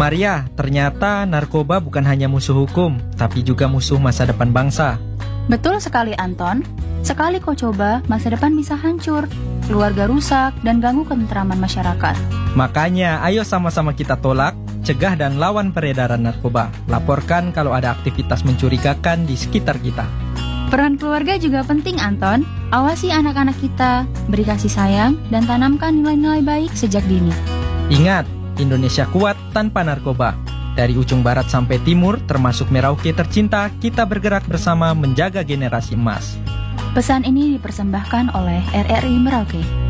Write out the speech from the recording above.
Maria, ternyata narkoba bukan hanya musuh hukum, tapi juga musuh masa depan bangsa. Betul sekali, Anton. Sekali kau coba, masa depan bisa hancur, keluarga rusak, dan ganggu ketentraman masyarakat. Makanya, ayo sama-sama kita tolak, cegah dan lawan peredaran narkoba. Laporkan kalau ada aktivitas mencurigakan di sekitar kita. Peran keluarga juga penting, Anton. Awasi anak-anak kita, beri kasih sayang, dan tanamkan nilai-nilai baik sejak dini. Ingat, Indonesia kuat tanpa narkoba. Dari ujung barat sampai timur, termasuk Merauke tercinta, kita bergerak bersama menjaga generasi emas. Pesan ini dipersembahkan oleh RRI Merauke.